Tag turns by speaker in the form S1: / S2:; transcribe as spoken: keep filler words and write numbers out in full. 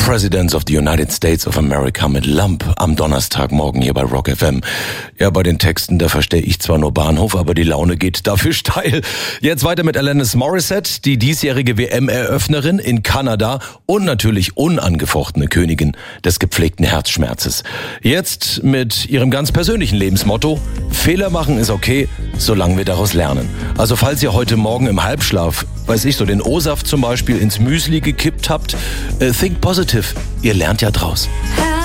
S1: Presidents of the United States of America mit Lump am Donnerstagmorgen hier bei Rock F M. Ja, bei den Texten, da verstehe ich zwar nur Bahnhof, aber die Laune geht dafür steil. Jetzt weiter mit Alanis Morissette, die diesjährige W M-Eröffnerin in Kanada und natürlich unangefochtene Königin des gepflegten Herzschmerzes. Jetzt mit ihrem ganz persönlichen Lebensmotto: Fehler machen ist okay, solange wir daraus lernen. Also falls ihr heute Morgen im Halbschlaf, weiß ich so, den O-Saft zum Beispiel ins Müsli gekippt habt, uh, think positive, ihr lernt ja draus.